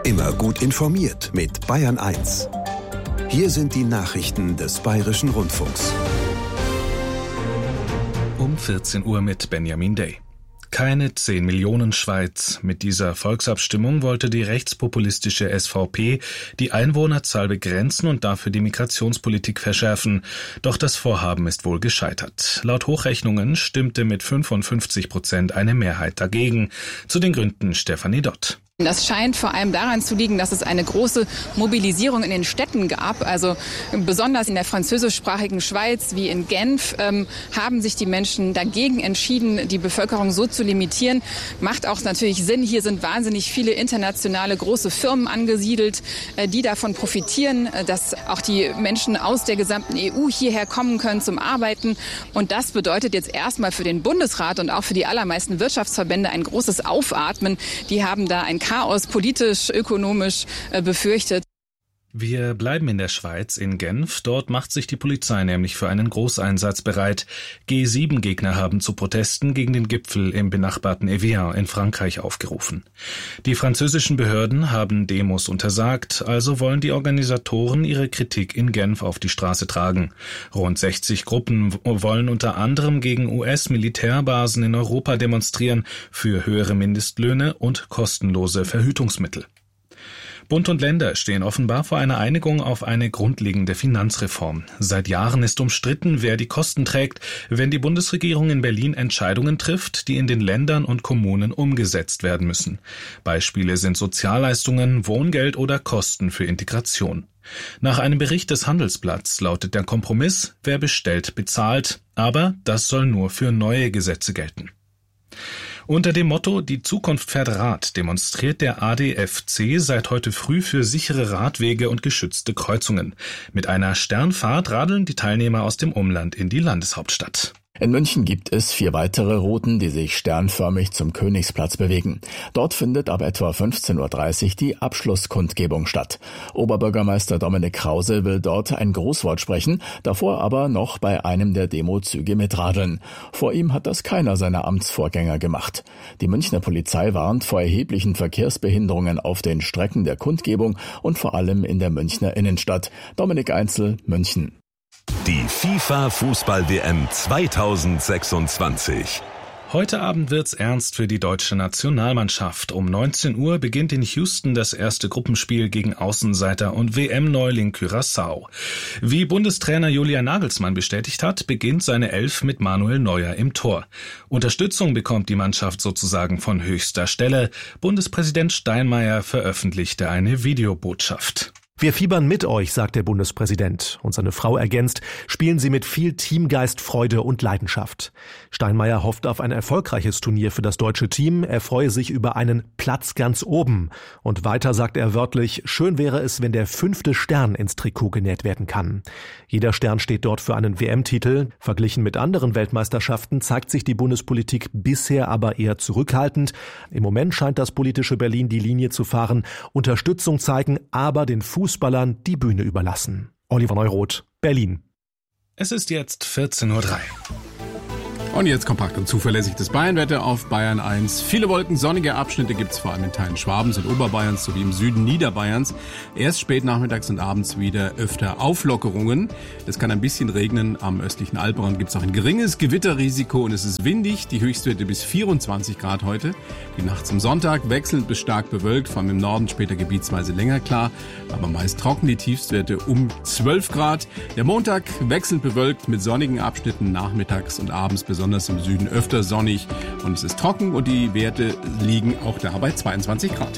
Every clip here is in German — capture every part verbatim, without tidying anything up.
Immer gut informiert mit Bayern eins. Hier sind die Nachrichten des Bayerischen Rundfunks. Um vierzehn Uhr mit Benjamin Day. Keine zehn Millionen Schweiz. Mit dieser Volksabstimmung wollte die rechtspopulistische S V P die Einwohnerzahl begrenzen und dafür die Migrationspolitik verschärfen. Doch das Vorhaben ist wohl gescheitert. Laut Hochrechnungen stimmte mit fünfundfünfzig Prozent eine Mehrheit dagegen. Zu den Gründen Stefanie Dott. Das scheint vor allem daran zu liegen, dass es eine große Mobilisierung in den Städten gab. Also besonders in der französischsprachigen Schweiz wie in Genf ähm, haben sich die Menschen dagegen entschieden, die Bevölkerung so zu limitieren. Macht auch natürlich Sinn. Hier sind wahnsinnig viele internationale große Firmen angesiedelt, äh, die davon profitieren, äh, dass auch die Menschen aus der gesamten E U hierher kommen können zum Arbeiten. Und das bedeutet jetzt erstmal für den Bundesrat und auch für die allermeisten Wirtschaftsverbände ein großes Aufatmen. Die haben da ein Chaos politisch, ökonomisch äh, befürchtet. Wir bleiben in der Schweiz, in Genf. Dort macht sich die Polizei nämlich für einen Großeinsatz bereit. G sieben Gegner haben zu Protesten gegen den Gipfel im benachbarten Evian in Frankreich aufgerufen. Die französischen Behörden haben Demos untersagt, also wollen die Organisatoren ihre Kritik in Genf auf die Straße tragen. Rund sechzig Gruppen wollen unter anderem gegen U S-Militärbasen in Europa demonstrieren, für höhere Mindestlöhne und kostenlose Verhütungsmittel. Bund und Länder stehen offenbar vor einer Einigung auf eine grundlegende Finanzreform. Seit Jahren ist umstritten, wer die Kosten trägt, wenn die Bundesregierung in Berlin Entscheidungen trifft, die in den Ländern und Kommunen umgesetzt werden müssen. Beispiele sind Sozialleistungen, Wohngeld oder Kosten für Integration. Nach einem Bericht des Handelsblatts lautet der Kompromiss, wer bestellt, bezahlt, aber das soll nur für neue Gesetze gelten. Unter dem Motto »Die Zukunft fährt Rad« demonstriert der A D F C seit heute früh für sichere Radwege und geschützte Kreuzungen. Mit einer Sternfahrt radeln die Teilnehmer aus dem Umland in die Landeshauptstadt. In München gibt es vier weitere Routen, die sich sternförmig zum Königsplatz bewegen. Dort findet ab etwa fünfzehn Uhr dreißig die Abschlusskundgebung statt. Oberbürgermeister Dominik Krause will dort ein Grußwort sprechen, davor aber noch bei einem der Demozüge mitradeln. Vor ihm hat das keiner seiner Amtsvorgänger gemacht. Die Münchner Polizei warnt vor erheblichen Verkehrsbehinderungen auf den Strecken der Kundgebung und vor allem in der Münchner Innenstadt. Dominik Einzel, München. Die FIFA-Fußball-W M zweitausendsechsundzwanzig. Heute Abend wird's ernst für die deutsche Nationalmannschaft. Um neunzehn Uhr beginnt in Houston das erste Gruppenspiel gegen Außenseiter und W M-Neuling Curaçao. Wie Bundestrainer Julian Nagelsmann bestätigt hat, beginnt seine Elf mit Manuel Neuer im Tor. Unterstützung bekommt die Mannschaft sozusagen von höchster Stelle. Bundespräsident Steinmeier veröffentlichte eine Videobotschaft. Wir fiebern mit euch, sagt der Bundespräsident. Und seine Frau ergänzt, spielen Sie mit viel Teamgeist, Freude und Leidenschaft. Steinmeier hofft auf ein erfolgreiches Turnier für das deutsche Team. Er freue sich über einen Platz ganz oben. Und weiter sagt er wörtlich, schön wäre es, wenn der fünfte Stern ins Trikot genäht werden kann. Jeder Stern steht dort für einen W M-Titel. Verglichen mit anderen Weltmeisterschaften zeigt sich die Bundespolitik bisher aber eher zurückhaltend. Im Moment scheint das politische Berlin die Linie zu fahren, Unterstützung zeigen, aber den Fußballern die Bühne überlassen. Oliver Neuroth, Berlin. Es ist jetzt vierzehn Uhr drei. Und jetzt kompakt und zuverlässig das Bayernwetter auf Bayern eins. Viele Wolken, sonnige Abschnitte gibt es vor allem in Teilen Schwabens und Oberbayerns sowie im Süden Niederbayerns. Erst spät nachmittags und abends wieder öfter Auflockerungen. Es kann ein bisschen regnen. Am östlichen Alpenrand gibt es auch ein geringes Gewitterrisiko und es ist windig. Die Höchstwerte bis vierundzwanzig Grad heute. Die Nacht zum Sonntag wechselnd bis stark bewölkt, vor allem im Norden später gebietsweise länger klar, aber meist trocken. Die Tiefstwerte um zwölf Grad. Der Montag wechselnd bewölkt mit sonnigen Abschnitten nachmittags und abends besonders. Besonders im Süden öfter sonnig und es ist trocken und die Werte liegen auch da bei zweiundzwanzig Grad.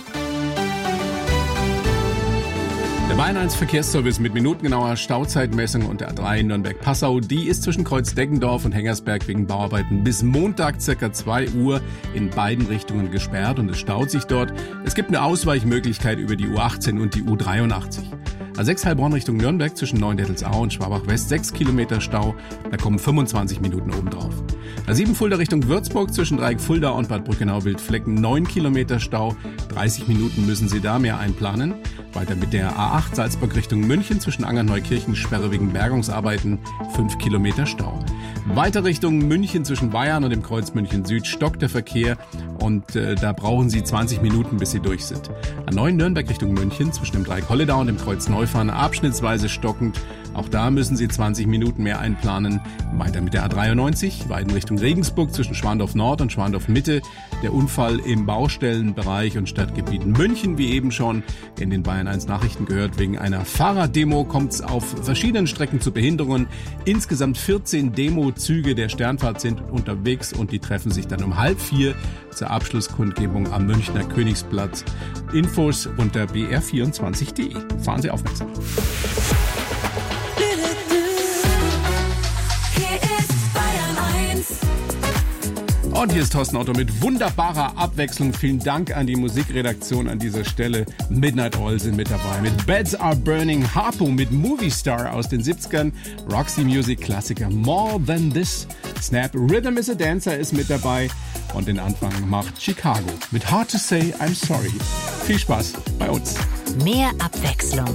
Der Bayern eins Verkehrsservice mit minutengenauer Stauzeitmessung und der A drei Nürnberg-Passau, die ist zwischen Kreuz-Deggendorf und Hengersberg wegen Bauarbeiten bis Montag ca. zwei Uhr in beiden Richtungen gesperrt und es staut sich dort. Es gibt eine Ausweichmöglichkeit über die U achtzehn und die U dreiundachtzig. A sechs Heilbronn Richtung Nürnberg zwischen Neuendettelsau und Schwabach-West sechs Kilometer Stau, da kommen fünfundzwanzig Minuten obendrauf. A sieben Fulda Richtung Würzburg zwischen Dreieck Fulda und Bad Brückenau-Wildflecken neun Kilometer Stau, dreißig Minuten müssen Sie da mehr einplanen. Weiter mit der A acht Salzburg Richtung München zwischen Angern-Neukirchen Sperre wegen Bergungsarbeiten fünf Kilometer Stau. Weiter Richtung München zwischen Bayern und dem Kreuz München Süd stockt der Verkehr und äh, da brauchen Sie zwanzig Minuten, bis Sie durch sind. A neun Nürnberg Richtung München zwischen dem Dreieck Holledau und dem Kreuz Neufahren abschnittsweise stockend. Auch da müssen Sie zwanzig Minuten mehr einplanen. Weiter mit der A dreiundneunzig, Weiden Richtung Regensburg zwischen Schwandorf Nord und Schwandorf Mitte. Der Unfall im Baustellenbereich und Stadtgebiet München, wie eben schon in den Bayern eins Nachrichten gehört. Wegen einer Fahrraddemo kommt es auf verschiedenen Strecken zu Behinderungen. Insgesamt vierzehn Demo-Züge der Sternfahrt sind unterwegs und die treffen sich dann um halb vier zur Abschlusskundgebung am Münchner Königsplatz. Infos unter b r vierundzwanzig punkt d e. Fahren Sie aufmerksam. Und hier ist Thorsten Otto mit wunderbarer Abwechslung. Vielen Dank an die Musikredaktion an dieser Stelle. Midnight Oil sind mit dabei. Mit Beds Are Burning, Harpo mit Movie Star aus den siebzigern, Roxy Music Klassiker More Than This, Snap Rhythm is a Dancer ist mit dabei und den Anfang macht Chicago mit Hard to Say I'm Sorry. Viel Spaß bei uns. Mehr Abwechslung